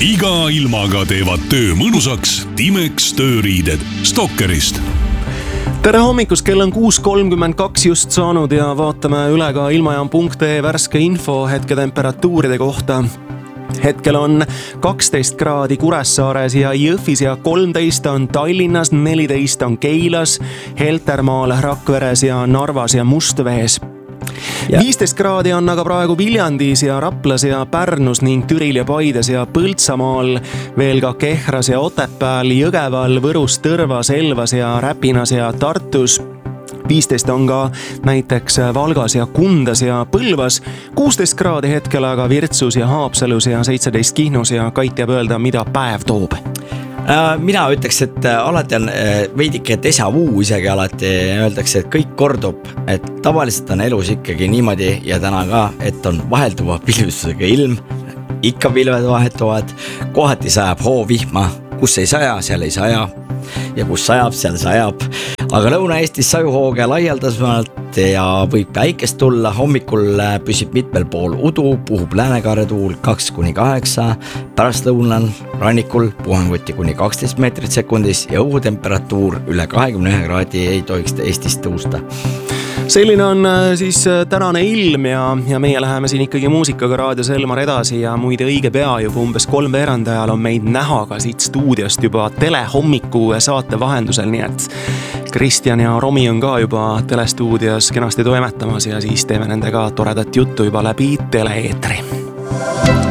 iga ilmaga teevad töö mõnusaks Timex tööriided Stalkerist. Tere hommikust, kell on 6.32 just saanud ja vaatame üle ka ilmajaam.ee värske info hetketemperatuuride kohta. Hetkel on 12 kraadi Kuressaares ja Jõhvis ja 13 on Tallinnas, 14 on Keilas, Heltermaal, Rakveres ja Narvas ja Mustvees. 15 kraadi on aga praegu Viljandis ja Raplas ja Pärnus ning Türil ja Paides ja Põltsamaal, veel ka Kehras ja Otepääl, Jõgeval, Võrus, Tõrvas, Elvas ja Räpinas ja Tartus. 15 on ka näiteks Valgas ja Kundas ja Põlvas, 16 kraadi hetkel aga Virtsus ja Haapsalus ja 17 Kihnus ja Kait jääb öelda, mida päev toob. Mina ütleks, et alati on veidike déjà vu isegi alati öeldakse, et kõik kordub, et tavaliselt on elus ikkagi niimoodi ja täna ka, et on vahelduva pilvisusega ilm, ikka pilved vahetuvad, kohati sajab hoovihma, kus ei saja, seal ei saja ja kus sajab, seal sajab, aga Lõuna-Eestis sajuhooge laialdasemalt ja võib päikest tulla, hommikul püsib mitmel pool udu, puhub läänekaaretuul 2-8, pärastlõunal rannikul puhanguti kuni 12 meetrit sekundis ja õhutemperatuur üle 21 kraadi ei tohiks Eestis tõusta. Selline on siis tänane ilm ja meie läheme siin ikkagi muusikaga raadios Elmar edasi ja muide õige pea juba umbes 3:30 ajal on meid näha ka siit stuudiost juba telehommiku saate vahendusel, nii et Kristjan ja Romi on ka juba telestuudios kenasti toimetamas ja siis teeme nendega toredat juttu juba läbi teleeetri.